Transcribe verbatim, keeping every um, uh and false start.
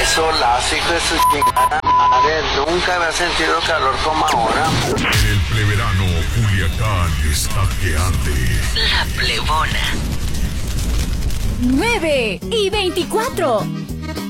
Qué solazo, hijo de su chingada madre. Nunca había sentido calor como ahora. En el pleverano, Culiacán está que arde. La Plebona. nueve y veinticuatro.